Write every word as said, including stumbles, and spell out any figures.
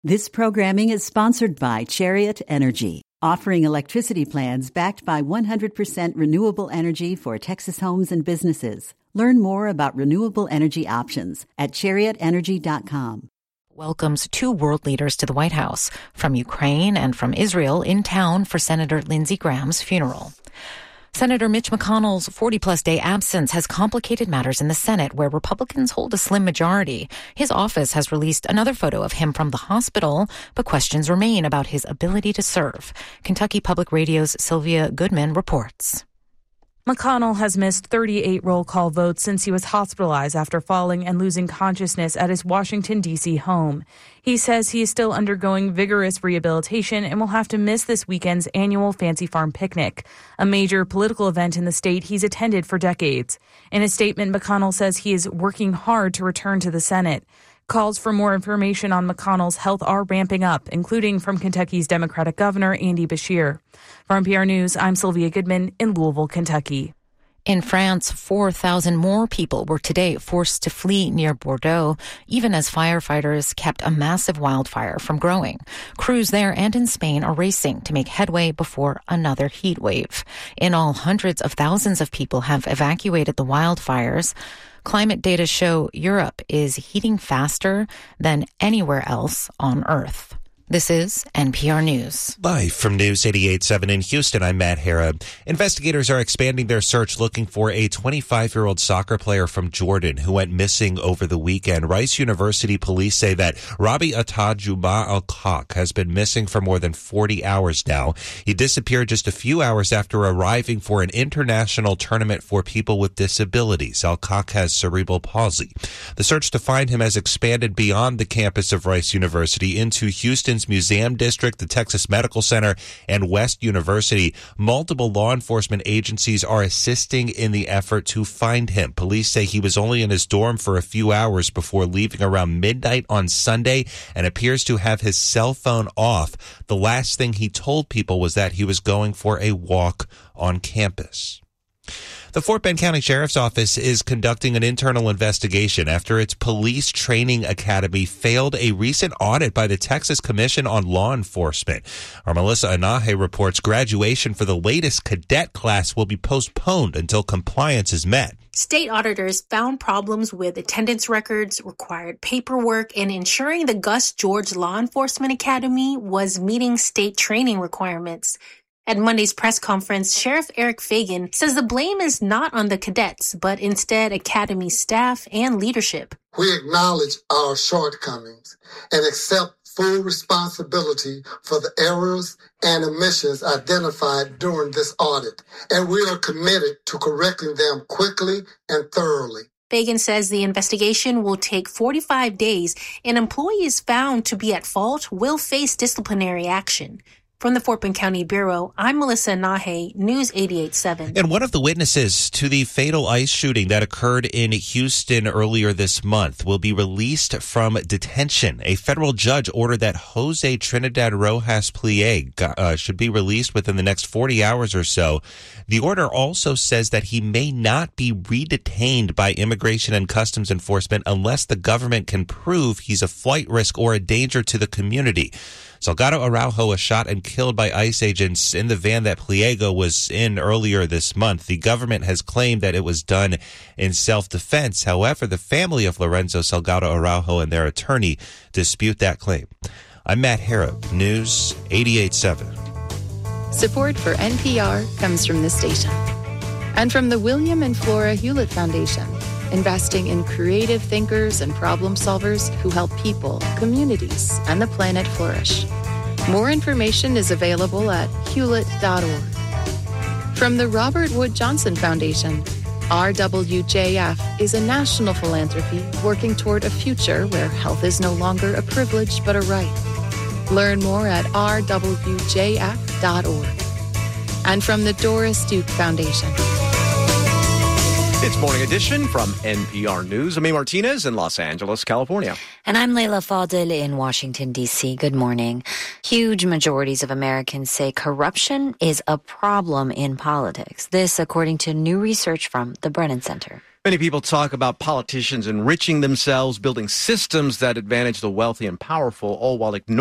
This programming is sponsored by Chariot Energy, offering electricity plans backed by one hundred percent renewable energy for Texas homes and businesses. Learn more about renewable energy options at chariot energy dot com. Welcomes two world leaders to the White House, from Ukraine and from Israel, in town for Senator Lindsey Graham's funeral. Senator Mitch McConnell's forty-plus day absence has complicated matters in the Senate, where Republicans hold a slim majority. His office has released another photo of him from the hospital, but questions remain about his ability to serve. Kentucky Public Radio's Sylvia Goodman reports. McConnell has missed thirty-eight roll call votes since he was hospitalized after falling and losing consciousness at his Washington, D C home. He says he is still undergoing vigorous rehabilitation and will have to miss this weekend's annual Fancy Farm picnic, a major political event in the state he's attended for decades. In a statement, McConnell says he is working hard to return to the Senate. Calls for more information on McConnell's health are ramping up, including from Kentucky's Democratic Governor Andy Beshear. For N P R News, I'm Sylvia Goodman in Louisville, Kentucky. In France, four thousand more people were today forced to flee near Bordeaux, even as firefighters kept a massive wildfire from growing. Crews there and in Spain are racing to make headway before another heat wave. In all, hundreds of thousands of people have evacuated the wildfires. Climate data show Europe is heating faster than anywhere else on Earth. This is N P R News. Live from News eighty-eight point seven in Houston, I'm Matt Hara. Investigators are expanding their search looking for a twenty-five-year-old soccer player from Jordan who went missing over the weekend. Rice University police say that Rabi Attah Juma Al-Kaq has been missing for more than forty hours now. He disappeared just a few hours after arriving for an international tournament for people with disabilities. Al-Kaq has cerebral palsy. The search to find him has expanded beyond the campus of Rice University into Houston's Museum District, the Texas Medical Center, and West University. Multiple law enforcement agencies are assisting in the effort to find him. Police say he was only in his dorm for a few hours before leaving around midnight on Sunday and appears to have his cell phone off. The last thing he told people was that he was going for a walk on campus. The Fort Bend County Sheriff's Office is conducting an internal investigation after its police training academy failed a recent audit by the Texas Commission on Law Enforcement. Our Melissa Anahe reports graduation for the latest cadet class will be postponed until compliance is met. State auditors found problems with attendance records, required paperwork, and ensuring the Gus George Law Enforcement Academy was meeting state training requirements. At Monday's press conference, Sheriff Eric Fagan says the blame is not on the cadets, but instead Academy staff and leadership. We acknowledge our shortcomings and accept full responsibility for the errors and omissions identified during this audit, and we are committed to correcting them quickly and thoroughly. Fagan says the investigation will take forty-five days, and employees found to be at fault will face disciplinary action. From the Fort Bend County Bureau, I'm Melissa Nahe, News eighty-eight point seven. And one of the witnesses to the fatal ICE shooting that occurred in Houston earlier this month will be released from detention. A federal judge ordered that Jose Trinidad Rojas Plié uh, should be released within the next forty hours or so. The order also says that he may not be redetained by Immigration and Customs Enforcement unless the government can prove he's a flight risk or a danger to the community. Salgado Araujo was shot and killed by ICE agents in the van that Pliego was in earlier this month. The government has claimed that it was done in self-defense. However, the family of Lorenzo Salgado Araujo and their attorney dispute that claim. I'm Matt Hara, News eighty-eight point seven. Support for N P R comes from this station and from the William and Flora Hewlett Foundation, investing in creative thinkers and problem solvers who help people, communities, and the planet flourish. More information is available at hewlett dot org. From the Robert Wood Johnson Foundation, R W J F is a national philanthropy working toward a future where health is no longer a privilege but a right. Learn more at r w j f dot org. And from the Doris Duke Foundation. It's Morning Edition from N P R News. I'm A. Martinez in Los Angeles, California. And I'm Leila Fadel in Washington, D C. Good morning. Huge majorities of Americans say corruption is a problem in politics. This, according to new research from the Brennan Center. Many people talk about politicians enriching themselves, building systems that advantage the wealthy and powerful, all while ignoring